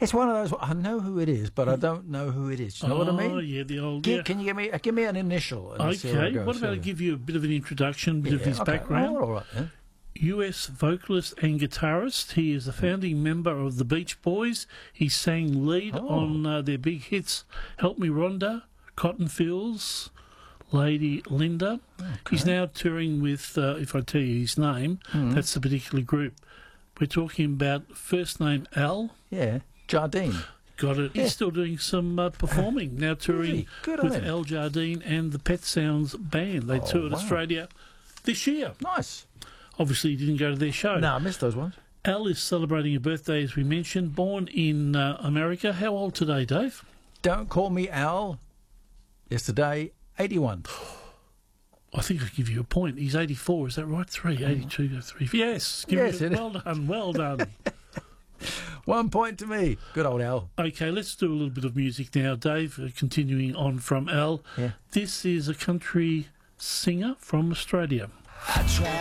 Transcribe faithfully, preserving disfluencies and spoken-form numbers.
It's one of those. I know who it is, but I don't know who it is. Do you know oh, what I mean? Oh, yeah, the old... Gi- yeah. Can you give me uh, give me an initial? And see where it Okay, goes. what about I give you a bit of an introduction, a bit Yeah, of his okay. background? Oh, all right, then. U S vocalist and guitarist. He is a founding member of the Beach Boys. He sang lead Oh. on uh, their big hits, Help Me Rhonda, Cotton Fields, Lady Linda. Okay. He's now touring with, uh, if I tell you his name, Mm. that's the particular group. We're talking about first name Al. Yeah, Jardine. Got it. Yeah. He's still doing some uh, performing, now touring Really? Good on with him. Al Jardine and the Pet Sounds Band. They Oh, toured wow. Australia this year. Nice. Obviously, he didn't go to their show. No, I missed those ones. Al is celebrating a birthday, as we mentioned, born in uh, America. How old today, Dave? Don't call me Al. Yesterday, eighty-one. I think I give you a point. He's eighty-four, is that right? Three, eighty-two, go three. Yes, give Yes, me a- it is. well done, well done. One point to me. Good old Al. Okay, let's do a little bit of music now, Dave, uh, continuing on from Al. Yeah. This is a country singer from Australia. I try